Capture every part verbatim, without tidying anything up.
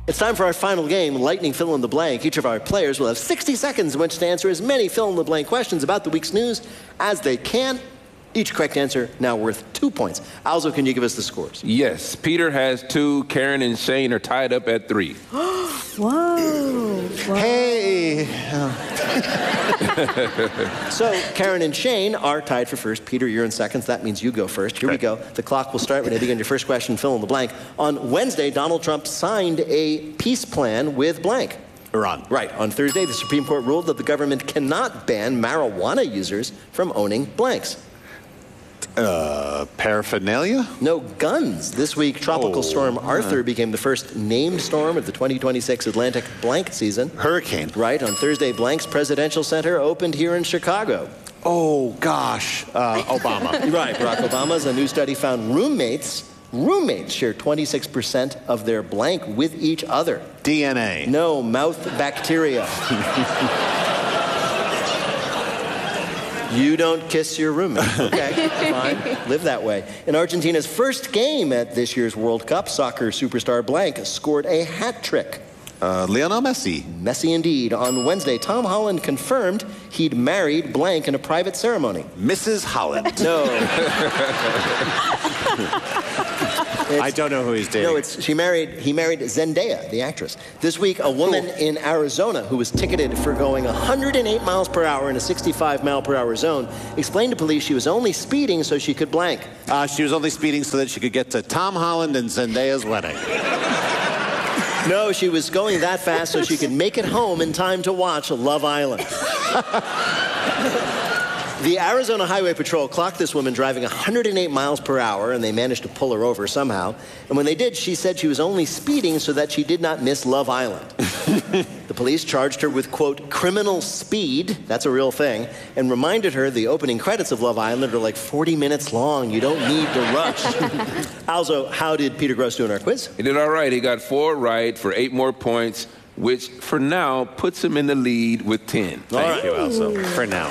It's time for our final game, Lightning Fill in the Blank. Each of our players will have sixty seconds in which to answer as many fill-in-the-blank questions about the week's news as they can. Each correct answer now worth two points. Alzo, can you give us the scores? Yes. Peter has two. Karen and Shane are tied up at three. Whoa. Whoa. Hey. So, Karen and Shane are tied for first. Peter, you're in second. That means you go first. Here we go. The clock will start when I begin your first question, fill in the blank. On Wednesday, Donald Trump signed a peace plan with blank. Iran. Right. On Thursday, the Supreme Court ruled that the government cannot ban marijuana users from owning blanks. Uh, paraphernalia? No guns. This week, Tropical Oh, Storm Arthur uh. became the first named storm of the twenty twenty-six Atlantic blank season. Hurricane. Right. On Thursday, Blank's Presidential Center opened here in Chicago. Oh, gosh. Uh, Obama. Right. Barack Obama's. A new study found roommates, roommates share twenty-six percent of their blank with each other. D N A. No, mouth bacteria. You don't kiss your roommate. Okay, fine. Live that way. In Argentina's first game at this year's World Cup, soccer superstar blank scored a hat trick. Uh, Lionel Messi. Messi indeed. On Wednesday, Tom Holland confirmed he'd married blank in a private ceremony. Missus Holland. No. I don't know who he's dating. No, it's she married. He married Zendaya, the actress. This week, a woman cool. in Arizona who was ticketed for going one hundred eight miles per hour in a sixty-five mile per hour zone explained to police she was only speeding so she could blank. Uh, she was only speeding so that she could get to Tom Holland and Zendaya's wedding. No, she was going that fast so she could make it home in time to watch Love Island. The Arizona Highway Patrol clocked this woman driving one hundred eight miles per hour, and they managed to pull her over somehow. And when they did, she said she was only speeding so that she did not miss Love Island. The police charged her with, quote, criminal speed, that's a real thing, and reminded her the opening credits of Love Island are like forty minutes long. You don't need to rush. Alzo, how did Peter Gross do in our quiz? He did all right. He got four right for eight more points, which for now puts him in the lead with ten. All Thank right. you, Alzo. For now.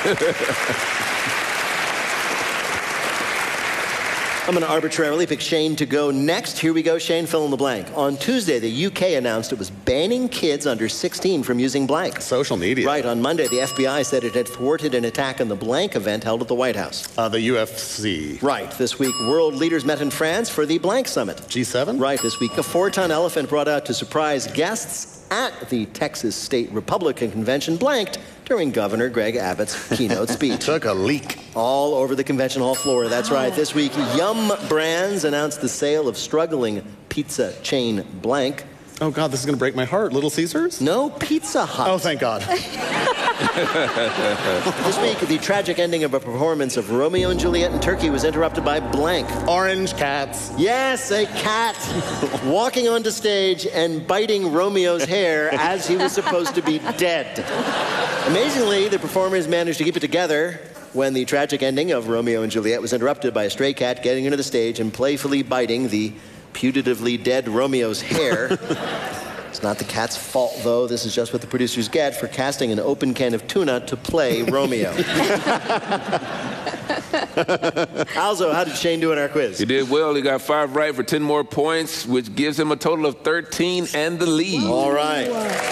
I'm going to arbitrarily pick Shane to go next. Here we go, Shane, fill in the blank. On Tuesday, the U K announced it was banning kids under sixteen from using blank. Social media. Right. On Monday, the F B I said it had thwarted an attack on the blank event held at the White House. Uh, the U F C. Right. This week, world leaders met in France for the blank summit. G seven? Right. This week, a four-ton elephant brought out to surprise guests at the Texas State Republican Convention blanked during Governor Greg Abbott's keynote speech. Took a leak. All over the convention hall floor. That's right. This week, Yum Brands announced the sale of struggling pizza chain blank. Oh, God, this is going to break my heart. Little Caesars? No, Pizza Hut. Oh, thank God. This week, the tragic ending of a performance of Romeo and Juliet in Turkey was interrupted by blank. Orange cats. Yes, a cat walking onto stage and biting Romeo's hair as he was supposed to be dead. Amazingly, the performers managed to keep it together when the tragic ending of Romeo and Juliet was interrupted by a stray cat getting into the stage and playfully biting the putatively dead Romeo's hair. It's not the cat's fault, though. This is just what the producers get for casting an open can of tuna to play Romeo. Alzo, how did Shane do in our quiz? He did well. He got five right for ten more points, which gives him a total of thirteen and the lead. All right.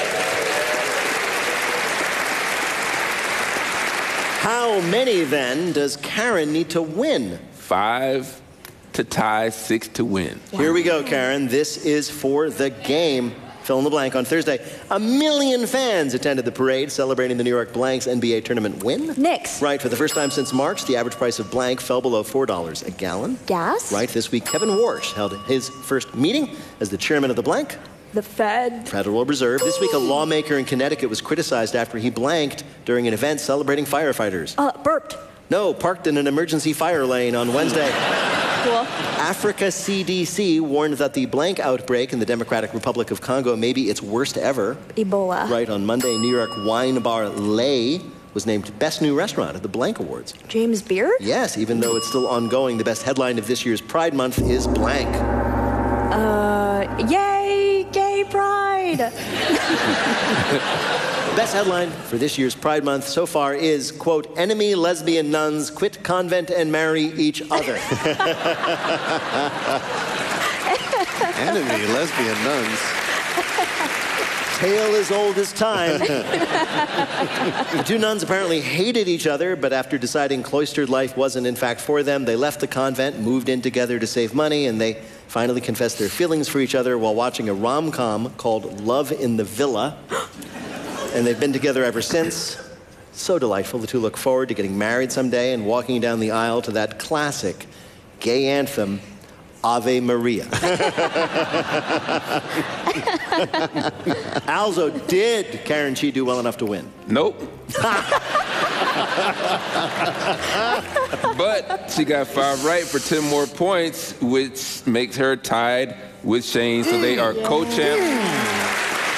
How many, then, does Karen need to win? Five to tie, six to win. Wow. Here we go, Karen. This is for the game. Fill in the blank. On Thursday, a million fans attended the parade celebrating the New York Blanks N B A tournament win. Knicks. Right. For the first time since March, the average price of blank fell below four dollars a gallon. Gas. Right. This week, Kevin Warsh held his first meeting as the chairman of the blank. The Fed. Federal Reserve. This week, a lawmaker in Connecticut was criticized after he blanked during an event celebrating firefighters. Uh, burped. No, parked in an emergency fire lane on Wednesday. Cool. Africa C D C warned that the blank outbreak in the Democratic Republic of Congo may be its worst ever. Ebola. Right. On Monday, New York wine bar Lay was named Best New Restaurant at the Blank Awards. James Beard? Yes, even though it's still ongoing, the best headline of this year's Pride Month is blank. Uh, yay, gay pride. Best headline for this year's Pride Month so far is, quote, enemy lesbian nuns quit convent and marry each other. Enemy lesbian nuns. tale as old as time. The two nuns apparently hated each other, but after deciding cloistered life wasn't in fact for them, they left the convent, moved in together to save money, and they finally confessed their feelings for each other while watching a rom-com called Love in the Villa. And they've been together ever since. So delightful. The two look forward to getting married someday and walking down the aisle to that classic gay anthem, Ave Maria. Also, did Karen Chee do well enough to win? Nope. But she got five right for ten more points, which makes her tied with Shane. So they are co-champs.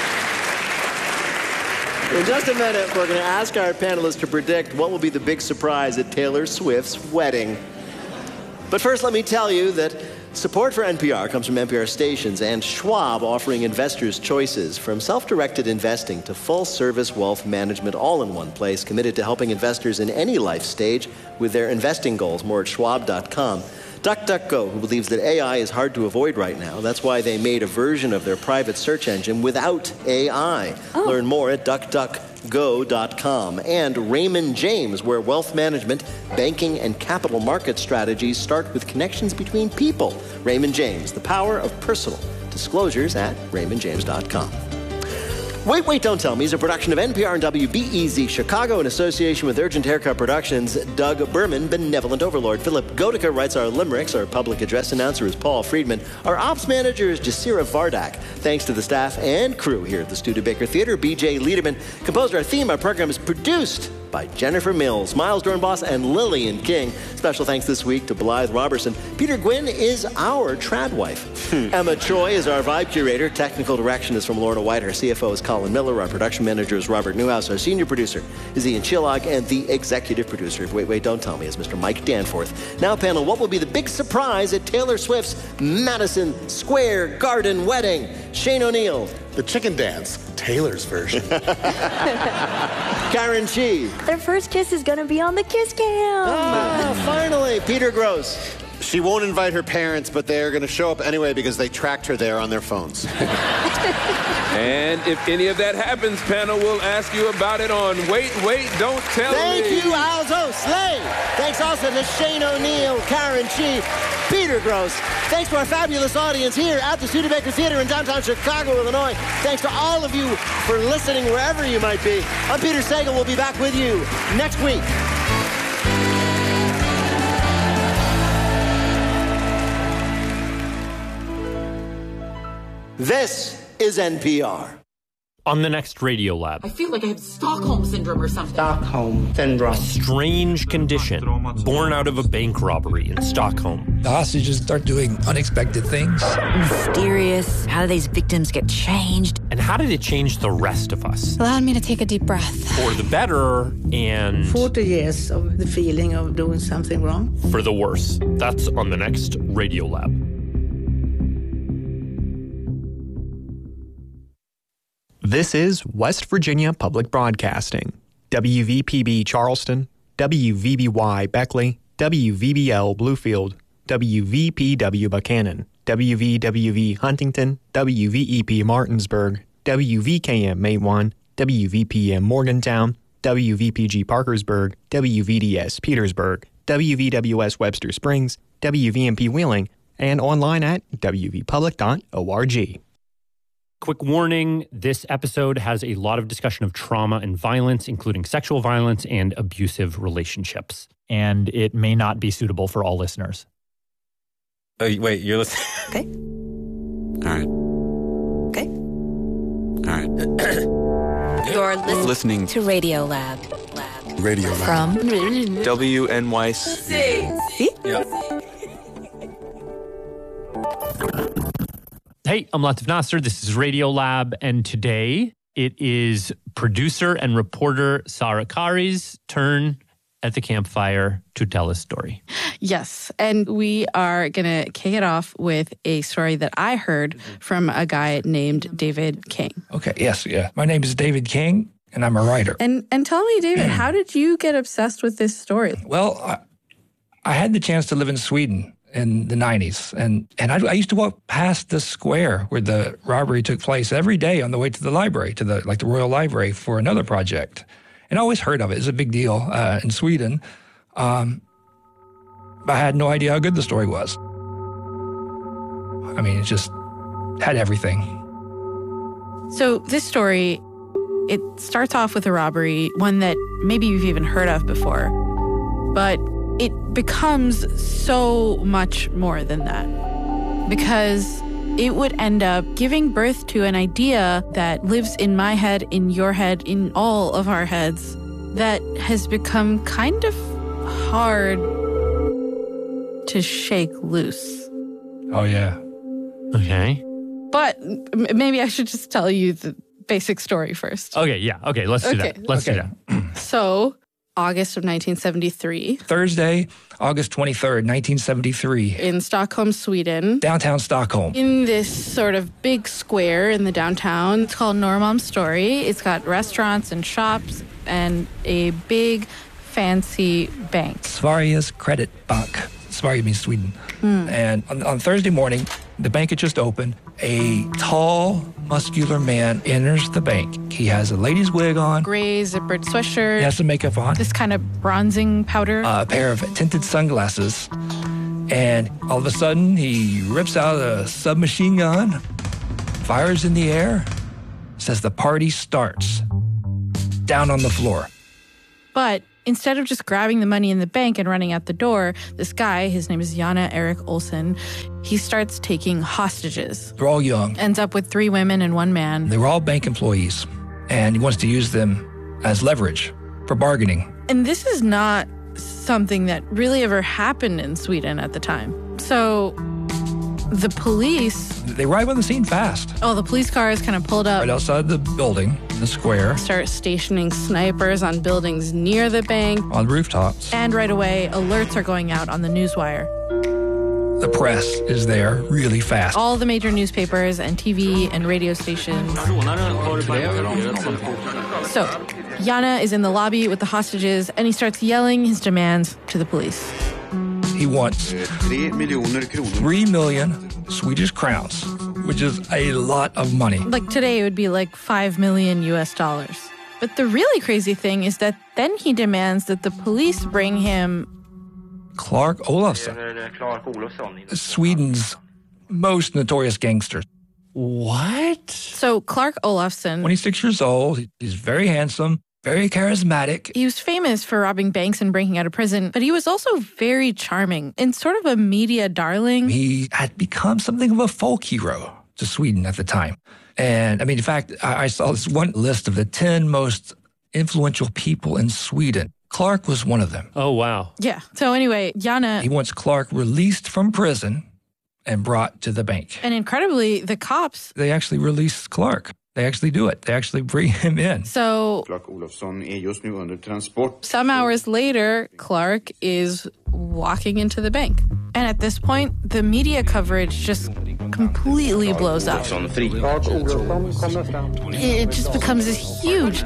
In just a minute, we're going to ask our panelists to predict what will be the big surprise at Taylor Swift's wedding. But first, let me tell you that support for N P R comes from N P R stations and Schwab, offering investors choices from self-directed investing to full-service wealth management, all in one place, committed to helping investors in any life stage with their investing goals. More at schwab dot com. DuckDuckGo, who believes that A I is hard to avoid right now. That's why they made a version of their private search engine without A I. Oh. Learn more at duck duck go dot com. And Raymond James, where wealth management, banking, and capital market strategies start with connections between people. Raymond James, the power of personal disclosures at raymond james dot com. Wait, Wait, Don't Tell Me is a production of N P R and W B E Z Chicago in association with Urgent Haircut Productions. Doug Berman, benevolent overlord. Philip Gotica writes our limericks. Our public address announcer is Paul Friedman. Our ops manager is Jasira Vardak. Thanks to the staff and crew here at the Studebaker Theater. B J Liederman composed our theme. Our program is produced by Jennifer Mills, Miles Dornbos, and Lillian King. Special thanks this week to Blythe Robertson. Peter Gwynn is our trad wife. Emma Choi is our vibe curator. Technical direction is from Lorna White. Our C F O is Colin Miller. Our production manager is Robert Newhouse. Our senior producer is Ian Chillag. And the executive producer of Wait, Wait, Don't Tell Me is Mister Mike Danforth. Now, panel, what will be the big surprise at Taylor Swift's Madison Square Garden wedding? Shane O'Neill. The chicken dance, Taylor's version. Karen Chee. Their first kiss is going to be on the kiss cam. Ah, finally. Peter Gross. She won't invite her parents, but they're going to show up anyway because they tracked her there on their phones. And if any of that happens, panel will ask you about it on Wait, Wait, Don't Tell Thank Me. Thank you, Alzo Slade. Thanks also to Shane O'Neill, Karen Chee, Peter Gross. Thanks to our fabulous audience here at the Studebaker Theater in downtown Chicago, Illinois. Thanks to all of you for listening wherever you might be. I'm Peter Sagal. We'll be back with you next week. This is N P R. On the next Radio Lab. I feel like I have Stockholm Syndrome or something. Stockholm Syndrome. A strange condition born out of a bank robbery in Stockholm. The hostages start doing unexpected things. Mysterious. How do these victims get changed? And how did it change the rest of us? Allowed me to take a deep breath. For the better and... forty years of the feeling of doing something wrong. For the worse. That's on the next Radio Lab. This is West Virginia Public Broadcasting, W V P B Charleston, W V B Y Beckley, W V B L Bluefield, W V P W Buchanan, W V W V Huntington, W V E P Martinsburg, W V K M Matewan, W V P M Morgantown, W V P G Parkersburg, W V D S Petersburg, W V W S Webster Springs, W V M P Wheeling, and online at w v public dot org. Quick warning, this episode has a lot of discussion of trauma and violence, including sexual violence and abusive relationships. And it may not be suitable for all listeners. Oh, wait, you're listening? Okay. All right. Okay. All right. You're listening, listening to Radio Lab. Lab. Radio Lab. From W N Y C. See? Yep. Hey, I'm Latif Nasser. This is Radio Lab, and today it is producer and reporter Sarah Kari's turn at the campfire to tell a story. Yes, and we are going to kick it off with a story that I heard from a guy named David King. Okay, yes, yeah. My name is David King, and I'm a writer. And and tell me, David, how did you get obsessed with this story? Well, I, I had the chance to live in Sweden in the nineties. And and I, I used to walk past the square where the robbery took place every day on the way to the library, to the like the Royal Library for another project. And I always heard of it. It's a big deal uh, in Sweden. Um, I had no idea how good the story was. I mean, it just had everything. So this story, it starts off with a robbery, one that maybe you've even heard of before. But it becomes so much more than that, because it would end up giving birth to an idea that lives in my head, in your head, in all of our heads, that has become kind of hard to shake loose. Oh, yeah. Okay. But m- maybe I should just tell you the basic story first. Okay, yeah. Okay, let's do Okay. that. Let's Okay. do that. So, August of nineteen seventy-three. Thursday, August twenty-third, nineteen seventy-three. In Stockholm, Sweden. Downtown Stockholm. In this sort of big square in the downtown. It's called Norrmalmstorg. It's got restaurants and shops and a big, fancy bank. Sveriges Kreditbank. Sverige means Sweden. Mm. And on, on Thursday morning, the bank had just opened. A tall, muscular man enters the bank. He has a lady's wig on. Gray zippered sweatshirt. He has some makeup on. This kind of bronzing powder. A pair of tinted sunglasses. And all of a sudden, he rips out a submachine gun, fires in the air, says the party starts. Down on the floor. But instead of just grabbing the money in the bank and running out the door, this guy, his name is Janne Erik Olsen, he starts taking hostages. They're all young. Ends up with three women and one man. They were all bank employees. And he wants to use them as leverage for bargaining. And this is not something that really ever happened in Sweden at the time. So the police... They arrive on the scene fast. Oh, the police cars kind of pulled up. Right outside the building, the square. Start stationing snipers on buildings near the bank. On rooftops. And right away, alerts are going out on the newswire. The press is there really fast. All the major newspapers and T V and radio stations. So, Janne is in the lobby with the hostages, and he starts yelling his demands to the police. He wants three million Swedish crowns, which is a lot of money. Like today, it would be like five million U S dollars. But the really crazy thing is that then he demands that the police bring him Clark Olofsson, Sweden's most notorious gangster. What? So Clark Olofsson, twenty-six years old, he's very handsome, very charismatic. He was famous for robbing banks and breaking out of prison, but he was also very charming and sort of a media darling. He had become something of a folk hero to Sweden at the time. And I mean, in fact, I, I saw this one list of the ten most influential people in Sweden. Clark was one of them. Oh, wow. Yeah. So anyway, Janne... He wants Clark released from prison and brought to the bank. And incredibly, the cops... They actually release Clark. They actually do it. They actually bring him in. So, some hours later, Clark is walking into the bank. And at this point, the media coverage just completely blows up. It just becomes this huge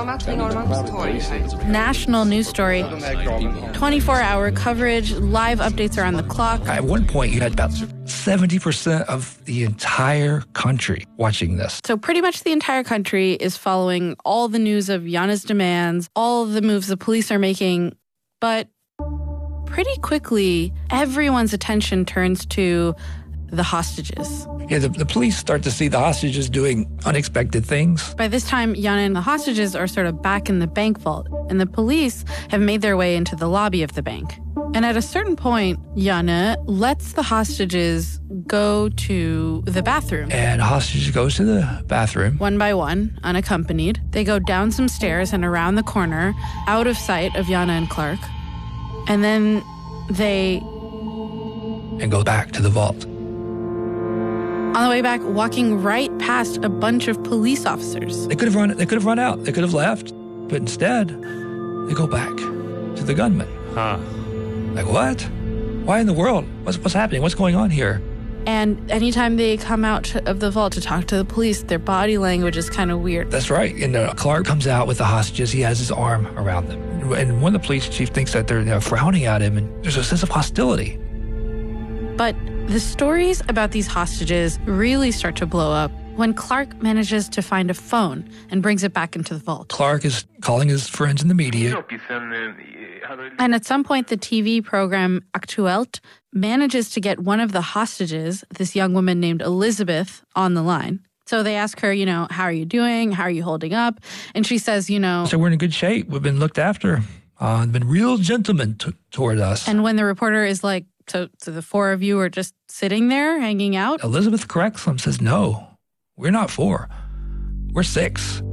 national news story. twenty-four hour coverage, live updates around the clock. At one point, you had about seventy percent of the entire country watching this. So pretty much the entire country is following all the news of Janne's demands, all the moves the police are making. But pretty quickly, everyone's attention turns to the hostages. Yeah, the, the police start to see the hostages doing unexpected things. By this time, Janne and the hostages are sort of back in the bank vault, and the police have made their way into the lobby of the bank. And at a certain point, Janne lets the hostages go to the bathroom. And hostages goes to the bathroom. One by one, unaccompanied. They go down some stairs and around the corner, out of sight of Janne and Clark. And then they... And go back to the vault. On the way back, walking right past a bunch of police officers. They could have run. They could have run out. They could have left, but instead, they go back to the gunman. Huh? Like what? Why in the world? What's what's happening? What's going on here? And anytime they come out of the vault to talk to the police, their body language is kind of weird. That's right. And uh, Clark comes out with the hostages. He has his arm around them, and one of the police chief thinks that they're you know, frowning at him, and there's a sense of hostility. But the stories about these hostages really start to blow up when Clark manages to find a phone and brings it back into the vault. Clark is calling his friends in the media. And at some point, the T V program Aktuelt manages to get one of the hostages, this young woman named Elizabeth, on the line. So they ask her, you know, how are you doing? How are you holding up? And she says, you know... So we're in good shape. We've been looked after. Uh, they've been real gentlemen t- toward us. And when the reporter is like, so, so the four of you are just sitting there hanging out? Elizabeth corrects him, says, no, we're not four. We're six.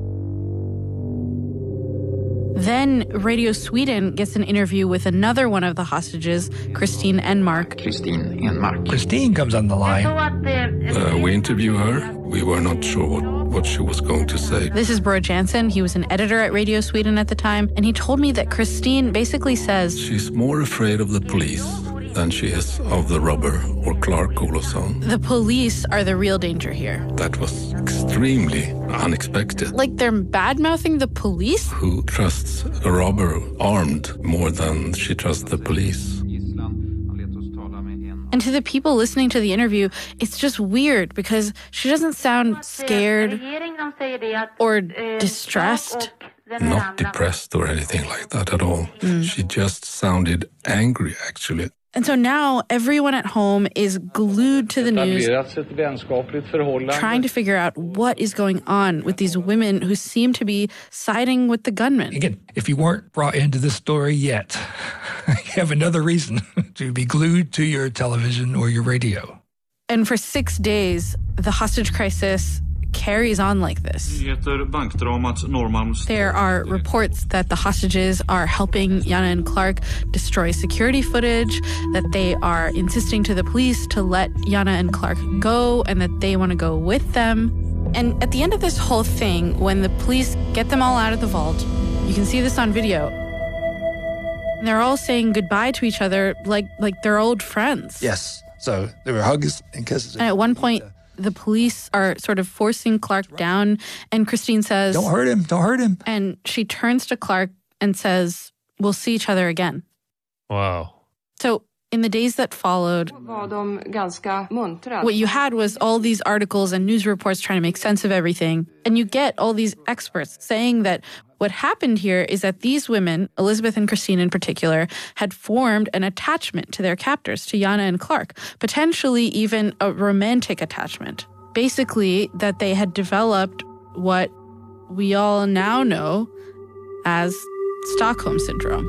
Then Radio Sweden gets an interview with another one of the hostages, Christine Enmark. Christine Enmark. Christine comes on the line. Uh, we interviewed her. We were not sure what, what she was going to say. This is Bro Jansen. He was an editor at Radio Sweden at the time, and he told me that Christine basically says... She's more afraid of the police than she is of the robber or Clark Olofsson. The police are the real danger here. That was extremely unexpected. Like they're bad-mouthing the police? Who trusts a robber armed more than she trusts the police? And to the people listening to the interview, it's just weird because she doesn't sound scared or distressed. Not depressed or anything like that at all. Mm. She just sounded angry, actually. And so now everyone at home is glued to the news, trying to figure out what is going on with these women who seem to be siding with the gunman. Again, if you weren't brought into this story yet, you have another reason to be glued to your television or your radio. And for six days, the hostage crisis carries on like this. There are reports that the hostages are helping Jana and Clark destroy security footage, that they are insisting to the police to let Jana and Clark go, and that they want to go with them. And at the end of this whole thing, when the police get them all out of the vault, you can see this on video, they're all saying goodbye to each other like, like they're old friends. Yes. So there were hugs and kisses. And at one point, the police are sort of forcing Clark down, and Christine says... Don't hurt him, don't hurt him. And she turns to Clark and says, we'll see each other again. Wow. So in the days that followed, what you had was all these articles and news reports trying to make sense of everything. And you get all these experts saying that what happened here is that these women, Elizabeth and Christine in particular, had formed an attachment to their captors, to Jana and Clark, potentially even a romantic attachment. Basically, that they had developed what we all now know as Stockholm Syndrome.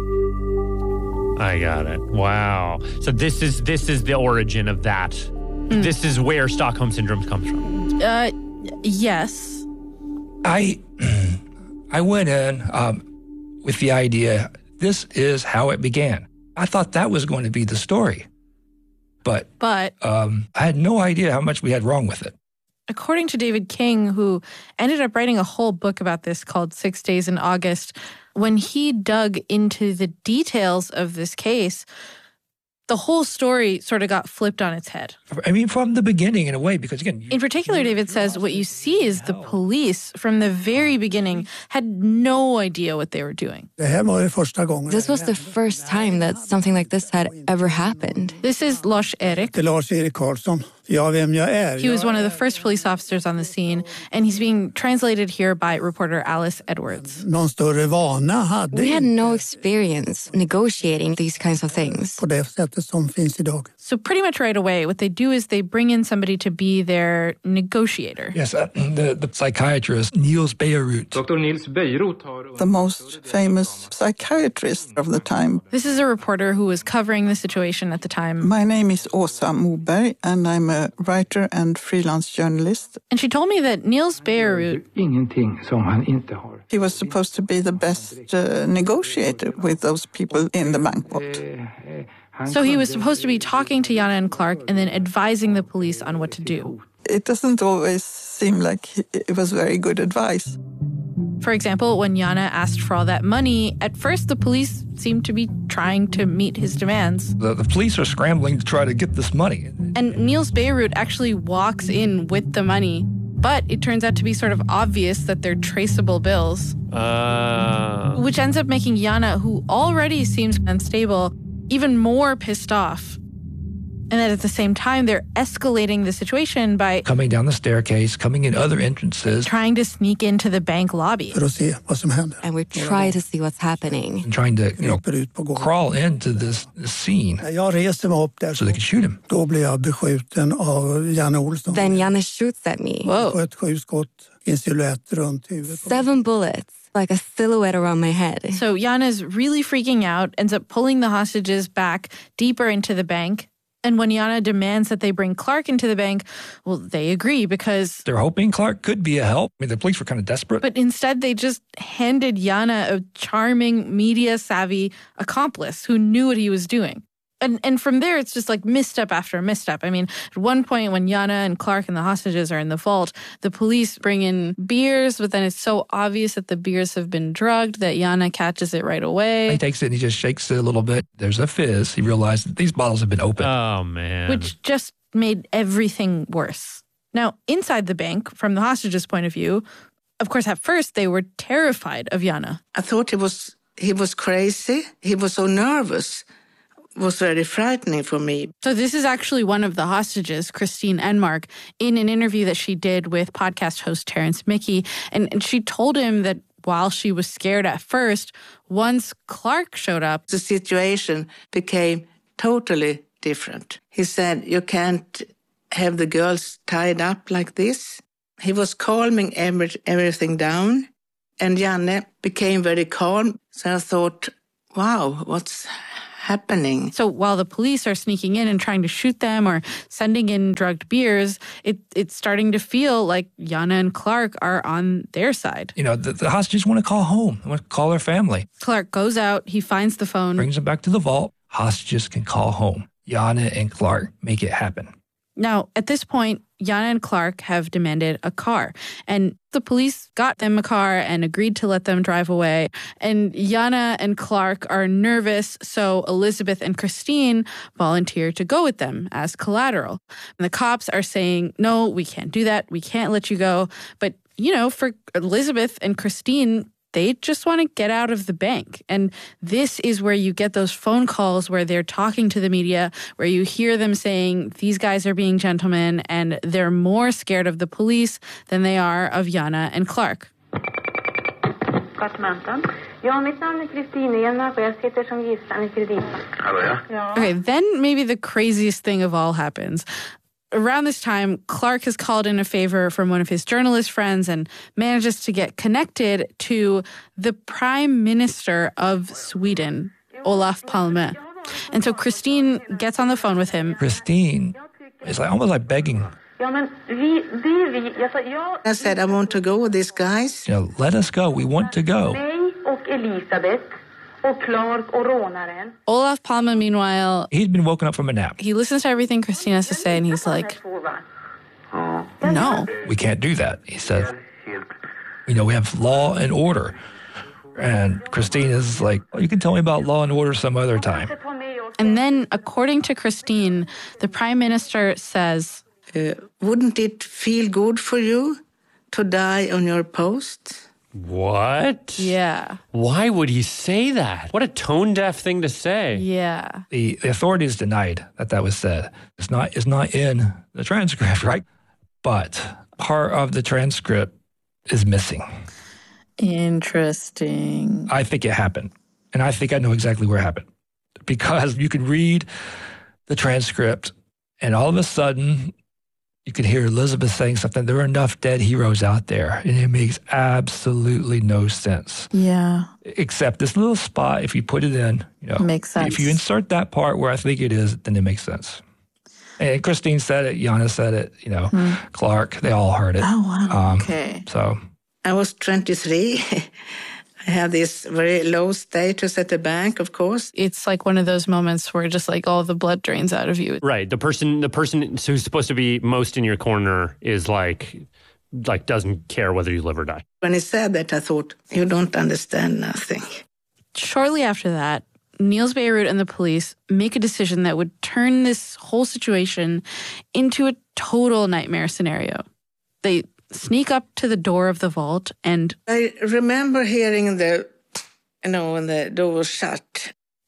I got it. Wow. So this is this is the origin of that. Mm. This is where Stockholm Syndrome comes from. Uh, yes. I... I went in um, with the idea, this is how it began. I thought that was going to be the story. But, but um, I had no idea how much we had wrong with it. According to David King, who ended up writing a whole book about this called Six Days in August, when he dug into the details of this case, the whole story sort of got flipped on its head. I mean, from the beginning, in a way, because again... In particular, David says what you see is the police, from the very beginning, had no idea what they were doing. This was the first time that something like this had ever happened. This is Lars-Erik. Lars-Erik Karlsson. He was one of the first police officers on the scene, and he's being translated here by reporter Alice Edwards. We had no experience negotiating these kinds of things. So pretty much right away, what they do is they bring in somebody to be their negotiator. Yes, uh, the, the psychiatrist, Niels Bejerot. Doctor Niels Bejerot. The most famous psychiatrist of the time. This is a reporter who was covering the situation at the time. My name is Åsa Moberg, and I'm a writer and freelance journalist. And she told me that Niels Bejerot... He was supposed to be the best uh, negotiator with those people in the bank vault. So he was supposed to be talking to Jana and Clark and then advising the police on what to do. It doesn't always seem like it was very good advice. For example, when Jana asked for all that money, at first the police seemed to be trying to meet his demands. The, the police are scrambling to try to get this money. And Niels Bejerot actually walks in with the money, but it turns out to be sort of obvious that they're traceable bills. Uh... Which ends up making Jana, who already seems unstable, even more pissed off. And then at the same time, they're escalating the situation by coming down the staircase, coming in other entrances, trying to sneak into the bank lobby. And we try to see what's happening. And trying to, you know, crawl into this, this scene so they can shoot him. Then Janne shoots at me. Whoa. Seven bullets, like a silhouette around my head. So Janne's really freaking out, ends up pulling the hostages back deeper into the bank. And when Janne demands that they bring Clark into the bank, well, they agree because they're hoping Clark could be a help. I mean, the police were kind of desperate. But instead, they just handed Janne a charming, media-savvy accomplice who knew what he was doing. And and from there, it's just like misstep after misstep. I mean, at one point when Janne and Clark and the hostages are in the vault, the police bring in beers, but then it's so obvious that the beers have been drugged that Janne catches it right away. He takes it and he just shakes it a little bit. There's a fizz. He realized that these bottles have been opened. Oh, man. Which just made everything worse. Now, inside the bank, from the hostages' point of view, of course, at first, they were terrified of Janne. I thought he was he was crazy. He was so nervous. It was very frightening for me. So this is actually one of the hostages, Christine Enmark, in an interview that she did with podcast host Terrence Mickey. And, and she told him that while she was scared at first, once Clark showed up, the situation became totally different. He said, you can't have the girls tied up like this. He was calming every, everything down. And Janne became very calm. So I thought, wow, what's happening? So while the police are sneaking in and trying to shoot them or sending in drugged beers, it, it's starting to feel like Janne and Clark are on their side. You know, the, the hostages want to call home. They want to call their family. Clark goes out. He finds the phone. Brings them back to the vault. Hostages can call home. Janne and Clark make it happen. Now, at this point, Janne and Clark have demanded a car. And the police got them a car and agreed to let them drive away. And Janne and Clark are nervous, so Elizabeth and Christine volunteer to go with them as collateral. And the cops are saying, no, we can't do that. We can't let you go. But, you know, for Elizabeth and Christine, they just want to get out of the bank. And this is where you get those phone calls where they're talking to the media, where you hear them saying these guys are being gentlemen and they're more scared of the police than they are of Janne and Clark. Okay, then maybe the craziest thing of all happens. Around this time, Clark has called in a favor from one of his journalist friends and manages to get connected to the Prime Minister of Sweden, Olof Palme. And so Christine gets on the phone with him. Christine is like almost like begging. I said, I want to go with these guys. You know, let us go. We want to go. Olof Palme, meanwhile, he'd been woken up from a nap. He listens to everything Christine has to say, and he's like, no. We can't do that, he said. You know, we have law and order. And Christine is like, oh, you can tell me about law and order some other time. And then, according to Christine, the Prime Minister says, uh, wouldn't it feel good for you to die on your post? What? Yeah. Why would he say that? What a tone-deaf thing to say. Yeah. The, the authorities denied that that was said. It's not, it's not in the transcript, right? But part of the transcript is missing. Interesting. I think it happened. And I think I know exactly where it happened. Because you can read the transcript and all of a sudden you could hear Elizabeth saying something. There are enough dead heroes out there. And it makes absolutely no sense. Yeah. Except this little spot, if you put it in, you know, makes sense. If you insert that part where I think it is, then it makes sense. And Christine said it, Janne said it, you know, hmm. Clark, they all heard it. Oh, wow. Um, okay. So I was twenty-three. I had this very low status at the bank, of course. It's like one of those moments where just like all the blood drains out of you. Right. The person, the person who's supposed to be most in your corner is like, like doesn't care whether you live or die. When he said that, I thought, you don't understand nothing. Shortly after that, Niels Beirut and the police make a decision that would turn this whole situation into a total nightmare scenario. They sneak up to the door of the vault and... I remember hearing the, you know, when the door was shut.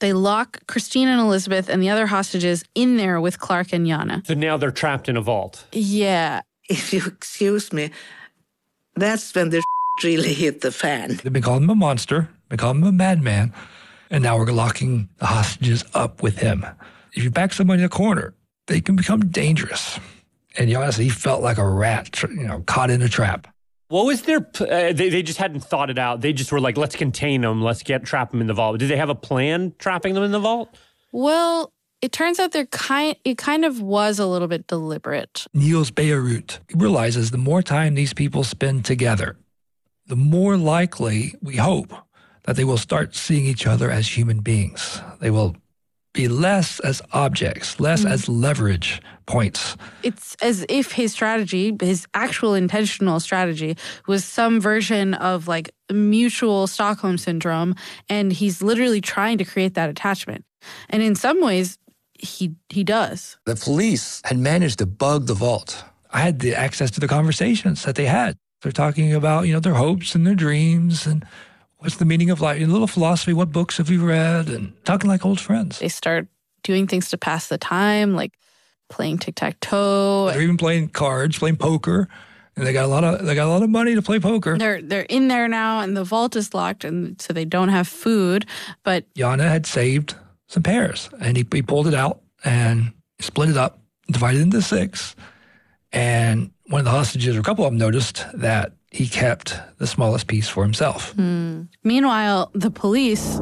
They lock Christine and Elizabeth and the other hostages in there with Clark and Jana. So now they're trapped in a vault. Yeah. If you excuse me, that's when the really hit the fan. They've been calling him a monster, been calling him a madman, and now we're locking the hostages up with him. If you back somebody in a corner, they can become dangerous. And honestly, he felt like a rat, you know, caught in a trap. What was their, uh, they, they just hadn't thought it out. They just were like, let's contain them. Let's get, trap them in the vault. Did they have a plan trapping them in the vault? Well, it turns out they're kind, it kind of was a little bit deliberate. Niels Bejerot realizes the more time these people spend together, the more likely, we hope, that they will start seeing each other as human beings. They will be less as objects, less mm-hmm. as leverage points. It's as if his strategy, his actual intentional strategy, was some version of like mutual Stockholm syndrome, and he's literally trying to create that attachment. And in some ways, he he does. The police had managed to bug the vault. I had the access to the conversations that they had. They're talking about, you know, their hopes and their dreams and what's the meaning of life? A little philosophy. What books have you read? And talking like old friends. They start doing things to pass the time, like playing tic-tac-toe. They're even playing cards, playing poker, and they got a lot of they got a lot of money to play poker. They're they're in there now, and the vault is locked, and so they don't have food. But Jana had saved some pears, and he, he pulled it out and split it up, divided it into six. And one of the hostages, or a couple of them, noticed that he kept the smallest piece for himself. Hmm. Meanwhile, the police...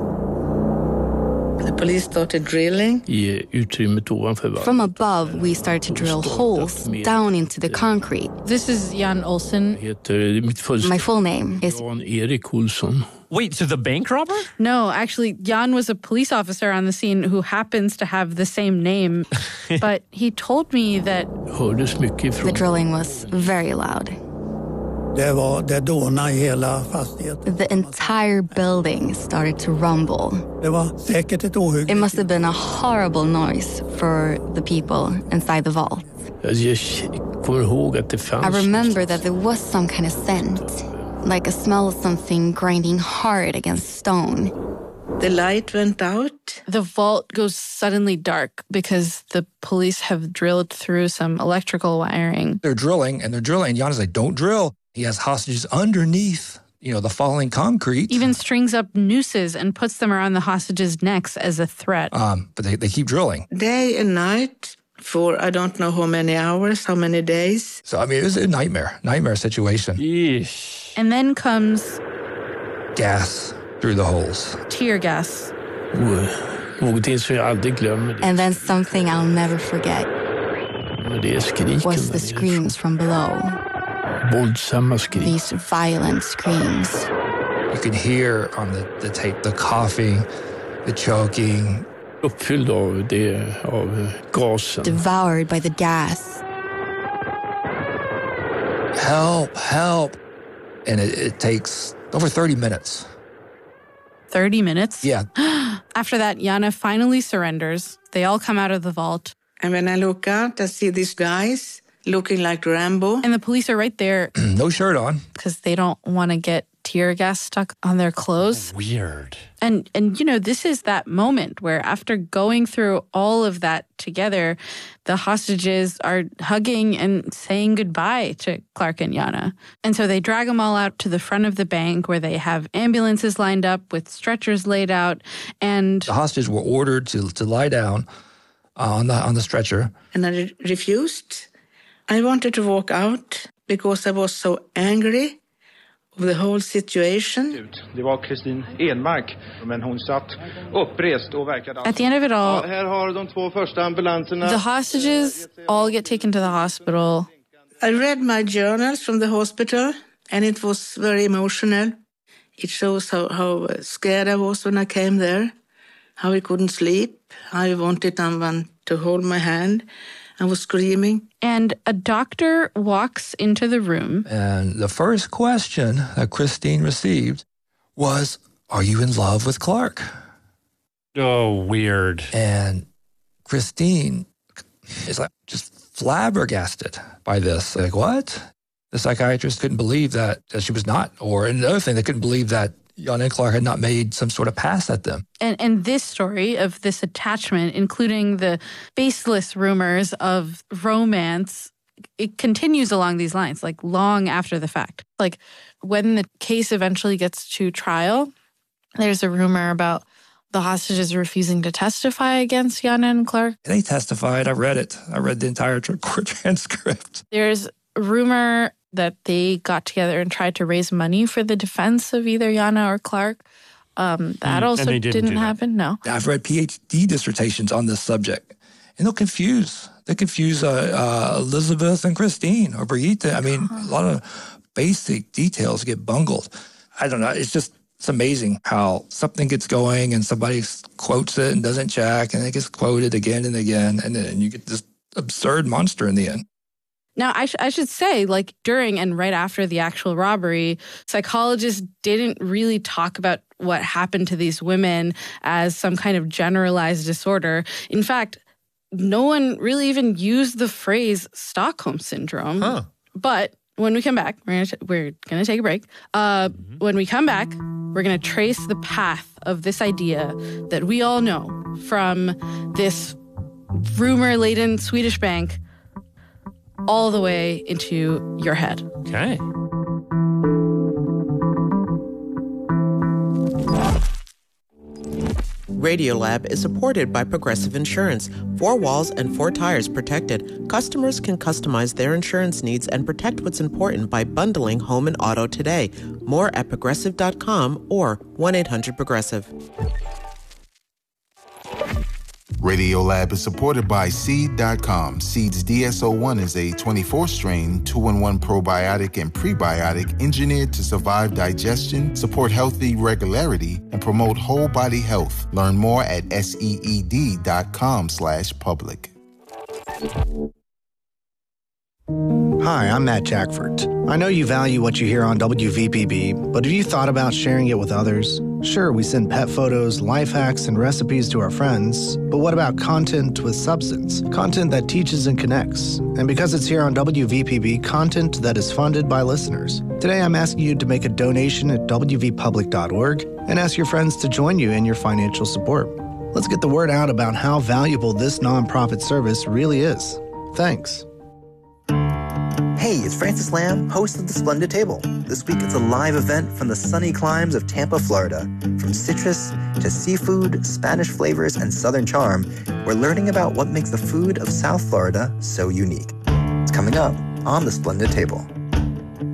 The police started drilling. From above, we started to drill holes down into the concrete. This is Jan Olsen. My full name is... Wait, so the bank robber? No, actually, Jan was a police officer on the scene who happens to have the same name. But he told me that... The drilling was very loud. The entire building started to rumble. It must have been a horrible noise for the people inside the vault. I remember that there was some kind of scent, like a smell of something grinding hard against stone. The light went out. The vault goes suddenly dark because the police have drilled through some electrical wiring. They're drilling, and they're drilling, and Jana's like, don't drill. He has hostages underneath, you know, the falling concrete. Even strings up nooses and puts them around the hostages' necks as a threat. Um, but they, they keep drilling. Day and night for I don't know how many hours, how many days. So, I mean, it was a nightmare, nightmare situation. Yeesh. And then comes... gas through the holes. Tear gas. And then something I'll never forget was the screams from below. These violent screams. You can hear on the, the tape the coughing, the choking. Devoured by the gas. Help, help. And it, it takes over thirty minutes. thirty minutes? Yeah. After that, Jana finally surrenders. They all come out of the vault. And when I look out, I see these guys looking like Rambo. And the police are right there. No shirt on. Because they don't want to get tear gas stuck on their clothes. Weird. And, and you know, this is that moment where after going through all of that together, the hostages are hugging and saying goodbye to Clark and Jana. And so they drag them all out to the front of the bank where they have ambulances lined up with stretchers laid out. And the hostages were ordered to, to lie down uh, on the on the stretcher. And I re- refused. I wanted to walk out because I was so angry of the whole situation. Det var Kristin Enmark, men hon satt upprest och verkade... At the end of it all, här har de två första ambulanserna. The hostages all get taken to the hospital. I read my journals from the hospital, and it was very emotional. It shows how, how scared I was when I came there, how I couldn't sleep, how I wanted someone to hold my hand. I was screaming. And a doctor walks into the room. And the first question that Christine received was, are you in love with Clark? Oh, weird. And Christine is like just flabbergasted by this. Like, what? The psychiatrist couldn't believe that, that she was not. Or another thing, they couldn't believe that Yana and Clark had not made some sort of pass at them. And, and this story of this attachment, including the baseless rumors of romance, it continues along these lines, like long after the fact. Like when the case eventually gets to trial, there's a rumor about the hostages refusing to testify against Yana and Clark. They testified. I read it. I read the entire court transcript. There's a rumor that they got together and tried to raise money for the defense of either Yana or Clark. Um, that mm, also didn't, didn't happen, no. I've read P H D dissertations on this subject, and they'll confuse. They confuse uh, uh, Elizabeth and Christine or Brigitte. I mean, a lot of basic details get bungled. I don't know. It's just, it's amazing how something gets going and somebody quotes it and doesn't check, and it gets quoted again and again, and then you get this absurd monster in the end. Now, I, sh- I should say, like, during and right after the actual robbery, psychologists didn't really talk about what happened to these women as some kind of generalized disorder. In fact, no one really even used the phrase Stockholm Syndrome. Huh. But when we come back, we're going to we're gonna take a break. Uh, mm-hmm. When we come back, we're going to trace the path of this idea that we all know from this rumor-laden Swedish bank all the way into your head. Okay. Radiolab is supported by Progressive Insurance. Four walls and four tires protected. Customers can customize their insurance needs and protect what's important by bundling home and auto today. More at progressive dot com or one eight hundred progressive. Radiolab is supported by Seed dot com. Seed's D S O one is a twenty-four strain, two in one probiotic and prebiotic engineered to survive digestion, support healthy regularity, and promote whole body health. Learn more at seed dot com slash public. Hi, I'm Matt Jackford. I know you value what you hear on W V P B, but have you thought about sharing it with others? Sure, we send pet photos, life hacks, and recipes to our friends, but what about content with substance? Content that teaches and connects. And because it's here on W V P B, content that is funded by listeners. Today, I'm asking you to make a donation at w v public dot org and ask your friends to join you in your financial support. Let's get the word out about how valuable this nonprofit service really is. Thanks. Hey, it's Francis Lamb, host of The Splendid Table. This week it's a live event from the sunny climes of Tampa, Florida. From citrus to seafood, Spanish flavors, and Southern charm, we're learning about what makes the food of South Florida so unique. It's coming up on The Splendid Table.